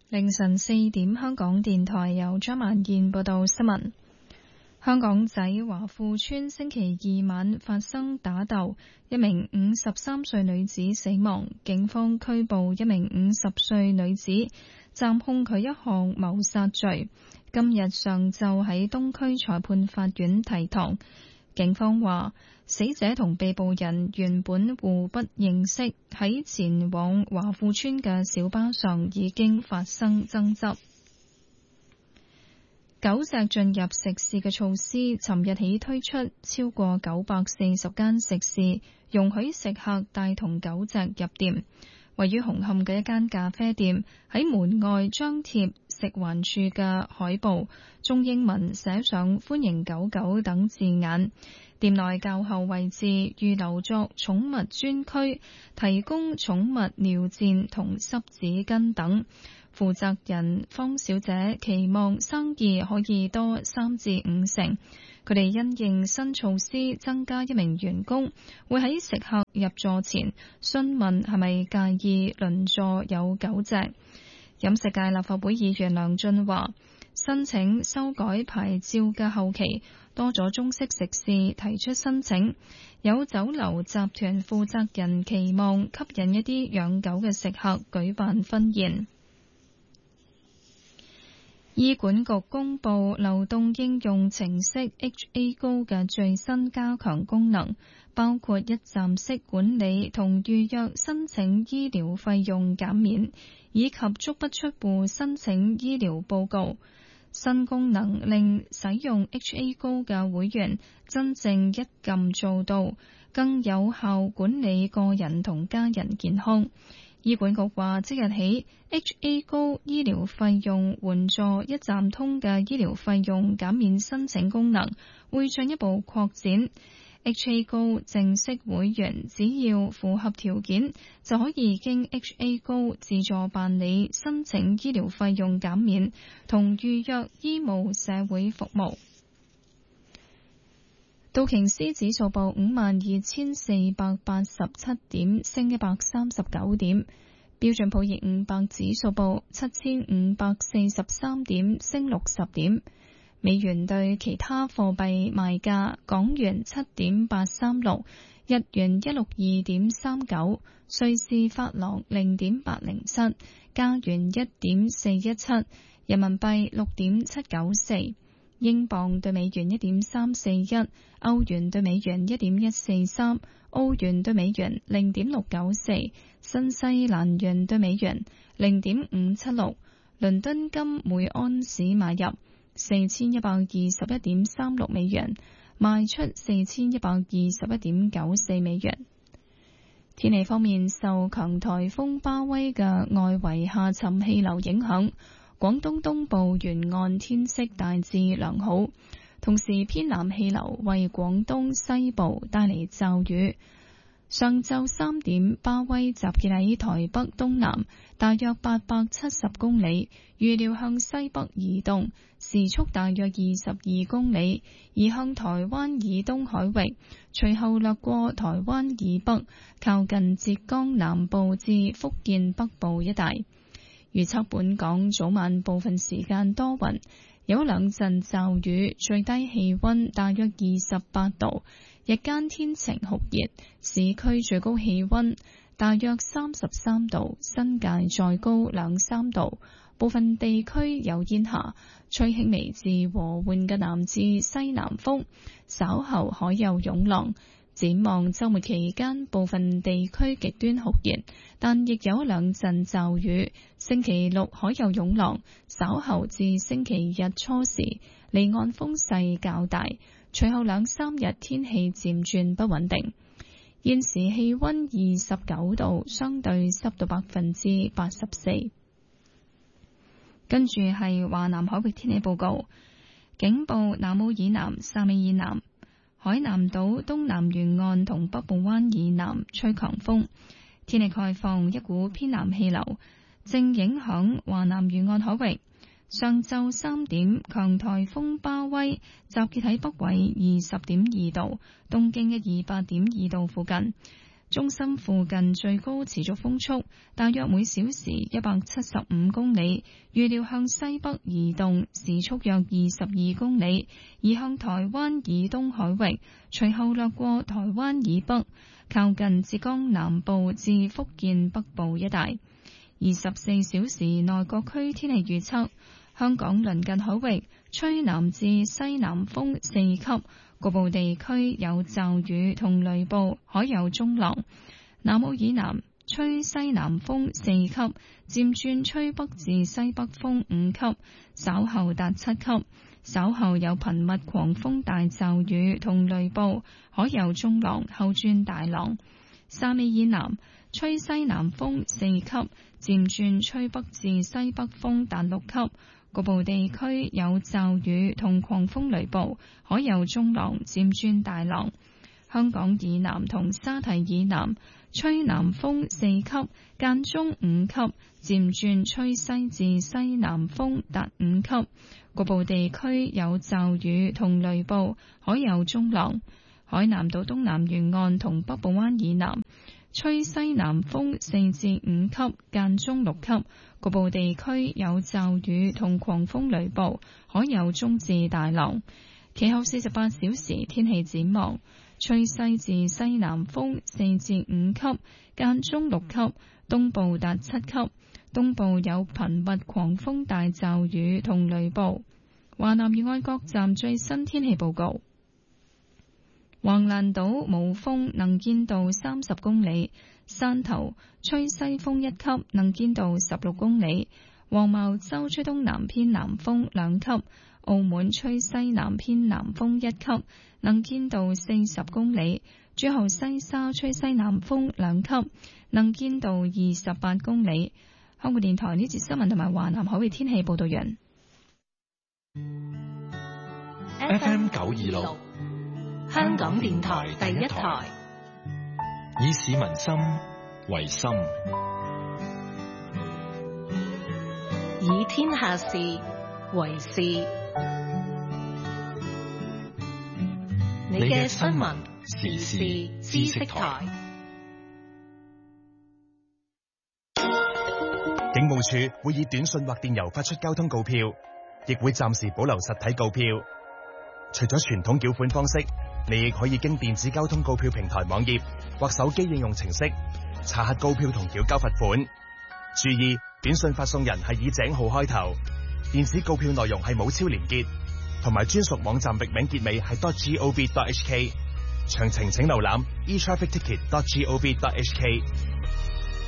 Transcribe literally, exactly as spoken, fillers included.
凌晨四點，香港電台由張曼燕報道新聞。香港仔華富村星期二晚發生打鬥，一名五十三歲女子死亡，警方拘捕一名五十歲女子，暫控佢一項謀殺罪。今日上晝喺東區裁判法院提堂。警方話，死者同被捕人原本互不認識，喺前往華富村嘅小巴上已經發生爭執。狗隻進入食肆嘅措施，尋日起推出，超過九百四十間食肆容許食客帶同狗隻入店。位於紅磡嘅一間咖啡店喺門外張貼食環署嘅海報，中英文寫上歡迎狗狗等字眼。店內較後位置預留作寵物專區，提供寵物尿墊同濕紙巾等。負責人方小姐期望生意可以多三至五成。佢哋因應新措施增加一名員工，會喺食客入座前詢問係咪介意鄰座有狗隻。飲食界立法會議員梁俊話，申請修改牌照嘅後期，多咗中式食肆提出申請，有酒樓集團負責人期望吸引一啲養狗嘅食客舉辦婚宴。醫管局公布流動應用程式 H A Go 嘅最新加強功能，包括一站式管理同預約申請醫療費用減免，以及足不出戶申請醫療報告。新功能令使用 H A Go 嘅會員真正一撳做到，更有效管理個人同家人健康。醫管局話，即日起 H A Go 醫療費用援助一站通嘅醫療費用減免申請功能會進一步擴展。H A Go 正式會員只要符合條件，就可以經 H A Go 自助辦理申請醫療費用減免同預約醫務社會服務。道瓊斯指數報五萬二千四百八十七點，升一百三十九點。標準普爾五百指數報七千五百四十三點，升六十點。美元對其他貨幣賣價：港元七點八三六，日元一六二點三九，瑞士法郎零點八零七，加元一點四一七，人民幣六點七九四，英鎊對美元一點三四一，歐元對美元一點一四三，澳元對美元零點六九四，新西蘭元對美元零點五七六。倫敦金每安士買入四千一百二十一點三六美元，賣出四千一百二十一點九四美元。天氣方面，受強颱風巴威嘅外圍下沉氣流影響，廣東東部沿岸天色大致良好，同時偏南氣流為廣東西部帶嚟驟雨。上晝三點，巴威集結喺台北東南大約八百七十公里，預料向西北移動，時速大約二十二公里，移向台灣以東海域，隨後掠過台灣以北，靠近浙江南部至福建北部一帶。預測本港早晚部分時間多雲，有兩陣驟雨，最低氣溫大約二十八度。日間天晴酷熱，市區最高氣溫大約三十三度，新界再高兩三度，部分地區有煙霞，吹輕微至和緩嘅南至西南風，稍後海有湧浪。展望週末期間，部分地區極端酷熱，但亦有兩陣驟雨。星期六海有湧浪，稍後至星期日初時，離岸風勢較大。隨後兩三日天氣漸轉不穩定。現時氣溫二十九度，相對濕度百分之八十四。跟住係華南海域天氣報告，警報南澳以南、汕尾以南、海南島東南沿岸同北部灣以南吹強風。天氣概況，一股偏南氣流正影響華南沿岸海域。上晝三點，強颱風巴威集結喺北緯二十點二度、東經一二八點二度附近， 中心附近最高持續風速大約每小時一百七十五公里，預料向西北移動，時速約二十二公里，移向台灣以東海域，隨後掠過台灣以北，靠近浙江南部至福建北部一帶。二十四小時內各區天氣預測：香港鄰近海域吹南至西南風四級，局部地區有驟雨同雷暴，海有中浪。南澳以南吹西南風四級，漸轉吹北至西北風五級，稍後達七級。稍後有頻密狂風大驟雨同雷暴，海有中浪，後轉大浪。汕尾以南吹西南風四級，漸轉吹北至西北風達六級。局部地區有驟雨同狂風雷暴，海有中浪，漸轉大浪。香港以南同沙堤以南吹南風四級，間中五級，漸轉吹西至西南風達五級。局部地區有驟雨同雷暴，海有中浪。海南島東南沿岸同北部灣以南吹西南風四至五級，間中六級。局部地區有驟雨同狂風雷暴，海有中至大浪。其後四十八小時天氣展望：吹西至西南風四至五級，間中六級，東部達七級。東部有頻密狂風大驟雨同雷暴。華南沿岸各站最新天氣報告：橫瀾島冇風，能見度三十公里；汕頭吹西風一級，能見度十六公里；黃茅洲吹東南偏南風兩級；澳門吹西南偏南風一級，能見度四十公里；珠後西沙吹西南風兩級，能見度二十八公里。香港電台呢節新聞同埋華南海域天氣報道完。 F M 九二六，香港電台第一台，以市民心為心，以天下事為事。你嘅新聞時事知識台。 警務處會以短信或電郵發出交通告票，亦會暫時保留實體告票。除咗傳統繳款方式，你亦可以經電子交通告票平台網頁或手機應用程式查核告票同繳交罰款。注意，短信發送人係以井號開頭，電子告票內容係冇超連結，同埋專屬網站域名結尾係 .gov.hk。詳情請瀏覽 e traffic ticket dot gov dot h k。